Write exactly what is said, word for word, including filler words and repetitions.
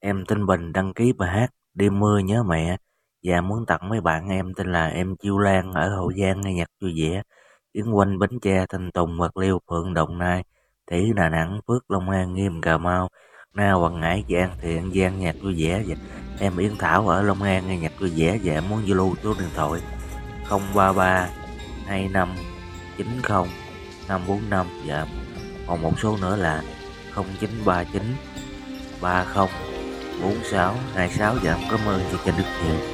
Em tên Bình đăng ký bài hát "Đêm mưa nhớ mẹ" và muốn tặng mấy bạn em tên là em Chiêu Lan ở Hậu Giang nghe nhạc vui vẻ, Yến Quanh Bến Tre, Thanh Tùng Bạc Liêu, Phượng Đồng Nai, Thủy Đà Nẵng, Phước Long An, Nghiêm Cà Mau, Na Quảng Ngãi, Giang Thiện Giang nhạc vui vẻ và em Yến Thảo ở Long An nghe nhạc vui vẻ và em muốn Zalo số điện thoại không ba ba hai năm chín không năm bốn năm và còn một số nữa là không chín ba chín ba không bốn sáu hai sáu. Dạ em cảm ơn chị Trinh rất nhiều.